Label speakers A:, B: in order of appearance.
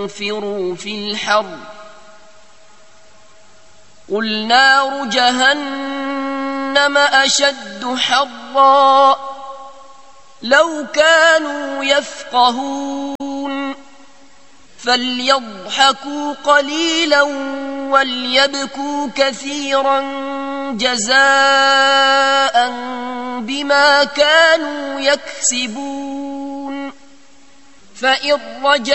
A: انفروا في الحر قل نار جهنم أشد حرا لو كانوا يفقهون فليضحكوا قليلا وليبكوا كثيرا جزاء بما كانوا يكسبون فإن رجعوا